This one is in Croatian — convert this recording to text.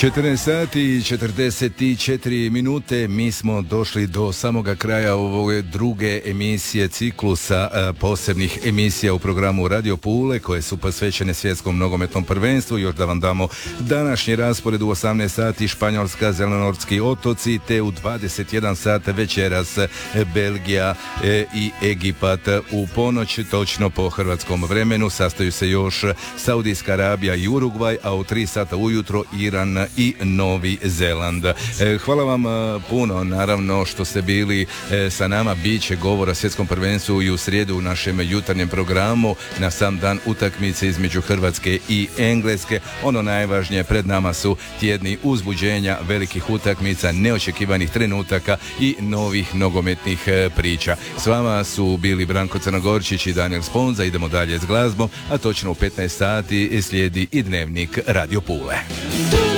14 sati i 44 minute, mi smo došli do samoga kraja ove druge emisije ciklusa posebnih emisija u programu Radio Pule koje su posvećene svjetskom nogometnom prvenstvu. Još da vam damo današnji raspored: u 18 sati Španjolska, Zelenortski otoci, te u 21 sat večeras Belgija i Egipat u ponoć, točno po hrvatskom vremenu. Sastaju se još Saudijska Arabija i Urugvaj, a u 3 sata ujutro Iran i Novi Zeland. Hvala vam puno, naravno, što ste bili sa nama. Biće govora o svjetskom prvenstvu i u srijedu u našem jutarnjem programu na sam dan utakmice između Hrvatske i Engleske. Ono najvažnije, pred nama su tjedni uzbuđenja, velikih utakmica, neočekivanih trenutaka i novih nogometnih priča. S vama su bili Branko Crnogorčić i Daniel Sponza. Idemo dalje s glazbom, a točno u 15 sati slijedi i dnevnik Radio Pule.